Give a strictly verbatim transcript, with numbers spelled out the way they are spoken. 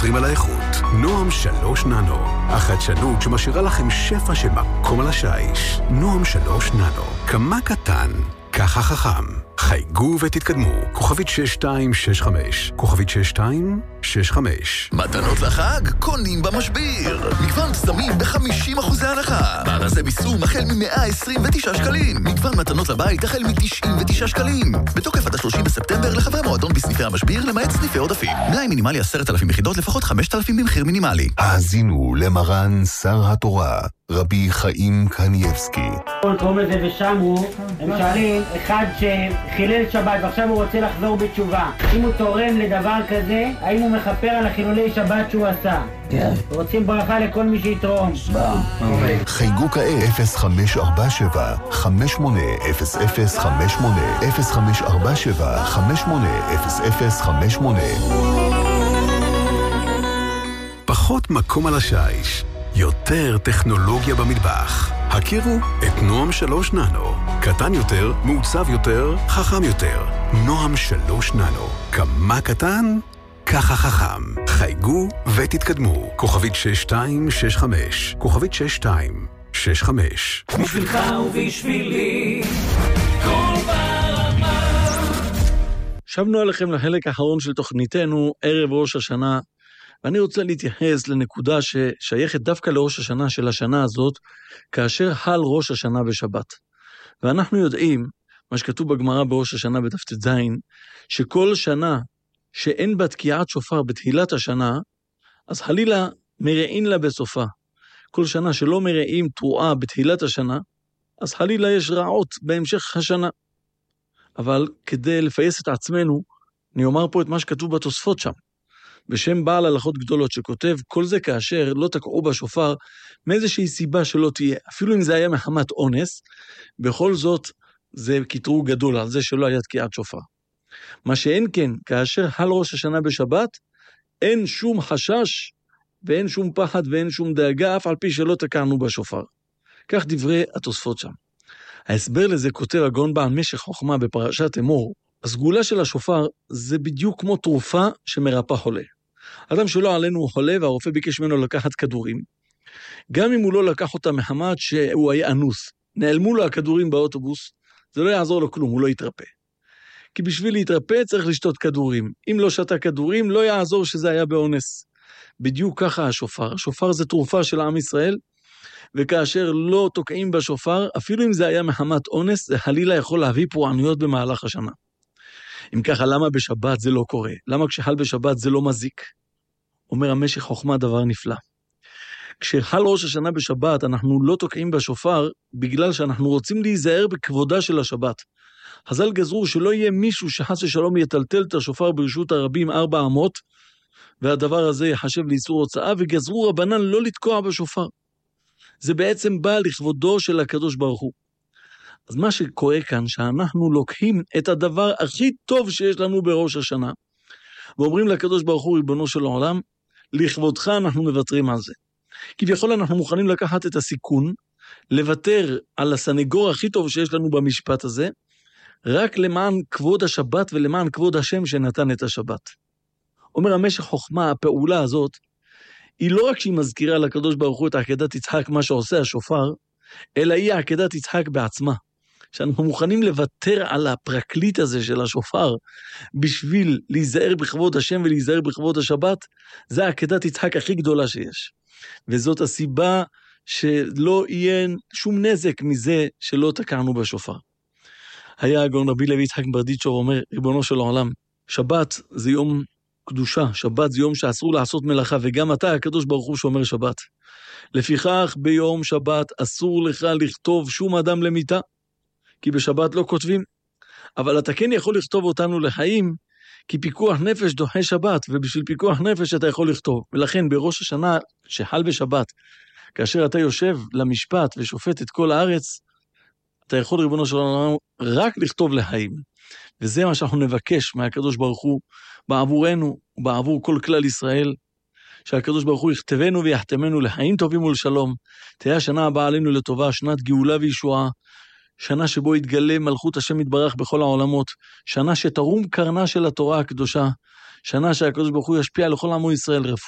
מדברים על האיכות. נועם שלוש ננו. החדשנות שמשאירה לכם שפע של מקום על השיש. נועם שלוש ננו. כמה קטן, ככה חכם. חייגו ותתקדמו. כוכבית שש שתיים שש חמש. כוכבית שש שתיים שש חמש. מתנות לחג? קונים במשביר. מגוון פסמים ב-חמישים אחוז הנחה. בארזי ביסום החל מ-מאה עשרים ותשעה שקלים. מגוון מתנות לבית החל מ-תשעים ותשעה שקלים. בתוקף עד ה-שלושים בספטמבר לחברי מועדון בסניפי המשביר למעט סניפי עודפים. מלאי מינימלי עשרת אלפים יחידות, לפחות חמשת אלפים במחיר מינימלי. האזינו למרן שר התורה, רבי חיים קניבסקי. קוראים לזה ושמרו, הם שואלים, אחד שחילל שבת ועכשיו הוא רוצה לחזור בתשובה, אם הוא תורם לדבר כזה, האם הוא מכפר על החילולי שבת שהוא עשה? כן. רוצים ברכה לכל מי שיתרום. חייגו כעת אפס חמש ארבע שבע חמש שמונה אפס אפס חמש שמונה אפס חמש ארבע שבע חמש שמונה אפס אפס חמש שמונה. פחות מקום על השיש, יותר טכנולוגיה במטבח. הכירו את נועם שלוש ננו. קטן יותר, מעוצב יותר, חכם יותר. נועם שלוש ננו. כמה קטן, ככה חכם. חייגו ותתקדמו. כוכבית שש שתיים שש חמש. כוכבית שש שתיים שש חמש. בשבילך ובשבילי כל ברמה. שבנו עליכם לחלק האחרון של תוכניתנו, ערב ראש השנה, ואני רוצה להתייחס לנקודה ששייכת דווקא לראש השנה של השנה הזאת, כאשר חל ראש השנה בשבת. ואנחנו יודעים, מה שכתוב בגמרא בראש השנה בדף ט"ז, שכל שנה שאין בה תקיעת שופר בתחילת השנה, אז חלילה מרעים לה בסופה. כל שנה שלא מרעים תרועה בתחילת השנה, אז חלילה יש רעות בהמשך השנה. אבל כדי לפייס את עצמנו, אני אומר פה את מה שכתוב בתוספות שם. בשם בעל הלכות גדולות שכותב, כל זה כאשר לא תקעו בשופר מאיזושהי סיבה שלא תהיה, אפילו אם זה היה מחמת אונס, בכל זאת זה כתרו גדול על זה שלא היה תקיעת שופר. מה שאין כן, כאשר חל ראש השנה בשבת, אין שום חשש ואין שום פחד ואין שום דאגה, אף על פי שלא תקענו בשופר. כך דברי התוספות שם. ההסבר לזה כותב הגאון בעל משך חוכמה בפרשת אמור, הסגולה של השופר זה בדיוק כמו תרופה שמרפא חולה. אדם שלא עלינו הוא חולה והרופא ביקש ממנו לקחת כדורים. גם אם הוא לא לקח אותם מחמת שהוא היה אנוס, נעלמו לו הכדורים באוטובוס, זה לא יעזור לו כלום, הוא לא יתרפא. כי בשביל להתרפא צריך לשתות כדורים. אם לא שתה כדורים, לא יעזור שזה היה באונס. בדיוק ככה השופר. השופר זה תרופה של עם ישראל, וכאשר לא תוקעים בשופר, אפילו אם זה היה מחמת אונס, זה חלילה יכול להביא פורענויות במהלך השנה. אם ככה, למה בשבת זה לא קורה? למה כשחל בשבת זה לא מזיק? אומר המשך חוכמה דבר נפלא. כשחל ראש השנה בשבת, אנחנו לא תוקעים בשופר, בגלל שאנחנו רוצים להיזהר בכבודה של השבת. חז"ל גזרו שלא יהיה מישהו שחס ושלום יטלטל את השופר ברשות הרבים ארבע אמות, והדבר הזה יחשב לאיסור הוצאה, וגזרו רבנן לא לתקוע בשופר. זה בעצם בא לכבודו של הקדוש ברוך הוא. אז מה שקורה כאן, שאנחנו לוקחים את הדבר הכי טוב שיש לנו בראש השנה, ואומרים לקדוש ברוך הוא, ריבונו של העולם, לכבודך אנחנו מוותרים על זה. כביכול אנחנו מוכנים לקחת את הסיכון, לוותר על הסנגור הכי טוב שיש לנו במשפט הזה, רק למען כבוד השבת ולמען כבוד השם שנתן את השבת. אומר המשך חוכמה, הפעולה הזאת, היא לא רק שהיא מזכירה לקדוש ברוך הוא את עקדת יצחק, מה שעושה השופר, אלא היא עקדת יצחק בעצמה. שאנחנו מוכנים לוותר על הפרקליט הזה של השופר, בשביל להיזהר בכבוד השם ולהיזהר בכבוד השבת, זה עקדת יצחק הכי גדולה שיש. וזאת הסיבה שלא יהיה שום נזק מזה שלא תקענו בשופר. היה הגאון רבי לוי יצחק ברדיצ'וב אומר, ריבונו של העולם, שבת זה יום קדושה, שבת זה יום שאסור לעשות מלאכה, וגם אתה הקדוש ברוך הוא שומר שבת. לפיכך ביום שבת אסור לך לכתוב שום אדם למיתה, כי בשבת לא כותבים, אבל אתה כן יכול לכתוב אותנו לחיים, כי פיקוח נפש דוחה שבת, ובשביל פיקוח נפש אתה יכול לכתוב. ולכן בראש השנה שחל בשבת, כאשר אתה יושב למשפט ושופט את כל הארץ, אתה יכול ריבונו של עולם רק לכתוב לחיים. וזה מה שאנחנו נבקש מהקדוש ברוך הוא, בעבורנו ובעבור כל כלל ישראל, שהקדוש ברוך הוא יכתבנו ויחתמנו לחיים טובים ולשלום. תהיה השנה הבאה עלינו לטובה, שנת גאולה וישועה, שנה שבו יתגלה מלכות השם יתברך בכל העולמות, שנה שתרום קרנה של התורה הקדושה, שנה שהקדוש ברוך הוא ישפיע לכל עמו ישראל, רפואה